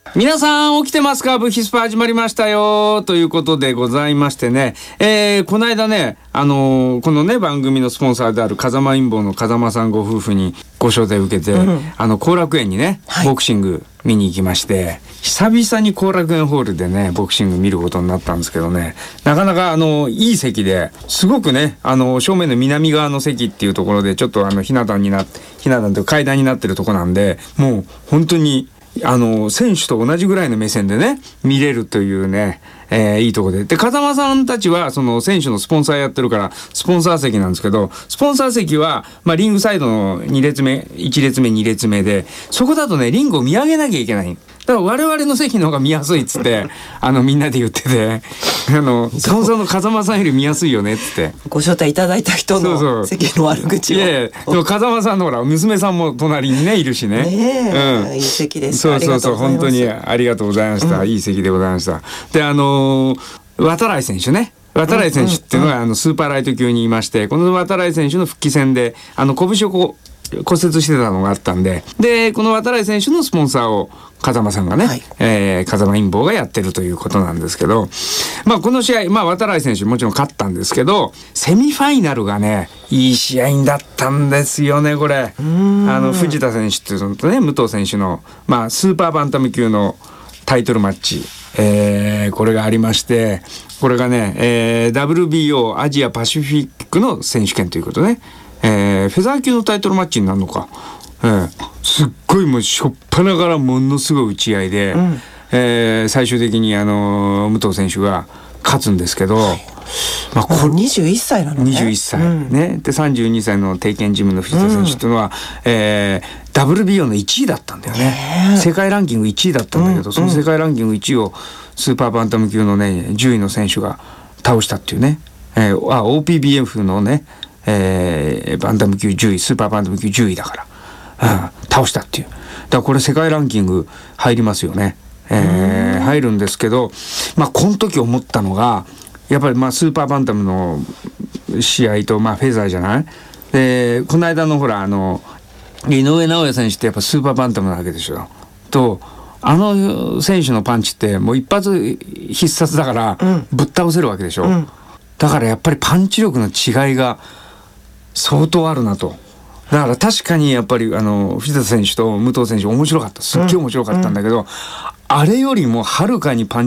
皆さん起きてますか？ブヒスパ始まりましたよということでございましてね、この間ね、このね番組のスポンサーである風間陰謀の風間さんご夫婦にご招待を受けて、後楽園にね、ボクシング見に行きまして、久々に後楽園ホールでねボクシング見ることになったんですけどね、なかなかいい席ですごくね、正面の南側の席っていうところでちょっとひな壇という階段になってるとこなんで、もう本当に選手と同じぐらいの目線でね見れるというね、いいとこで。で、風間さんたちはその選手のスポンサーやってるからスポンサー席なんですけど、スポンサー席はリングサイドの2列目1列目2列目で、そこだとねリングを見上げなきゃいけない。だから我々の席の方が見やすいっつってみんなで言ってて、スポンサーの風間さんより見やすいよねっつってご招待いただいた人の席の悪口を。 いやいや、でも風間さんのほら娘さんも隣にねいるしね。 いい席でした。 そう本当にありがとうございました、いい席でございました。で、渡来選手ね、渡来選手っていうのがスーパーライト級にいまして、この渡来選手の復帰戦で拳をこう骨折してたのがあったんで、この渡来選手のスポンサーを風間さんがね、風間陰謀がやってるということなんですけど、この試合、渡来選手もちろん勝ったんですけど、セミファイナルがねいい試合だったんですよね。これ藤田選手っていうのとね武藤選手の、スーパーバンタム級のタイトルマッチ、これがありまして、これがね、WBO アジアパシフィックの選手権ということね、フェザー級のタイトルマッチになるのか、すっごいもうしょっぱながらものすごい打ち合いで、最終的に武藤選手が勝つんですけど、 これ21歳なのね。 21歳、ね。で32歳の帝拳ジムの藤田選手っていうのは、WBO の1位だったんだよね。世界ランキング1位だったんだけど、その世界ランキング1位をスーパーバンタム級のね10位の選手が倒したっていうね、OPBF のね、バンタム級10位、スーパーバンタム級10位だから、倒したっていう。だからこれ世界ランキング入りますよね。入るんですけど、この時思ったのがやっぱりスーパーバンタムの試合とフェザーじゃない。で、この間のほら井上尚弥選手ってやっぱスーパーバンタムなわけでしょ。と選手のパンチってもう一発必殺だからぶっ倒せるわけでしょ。だからやっぱりパンチ力の違いが相当あるなと。だから確かにやっぱり藤田選手と武藤選手面白かった。すっげえ面白かったんだけど、あれよりもはるかにパンチ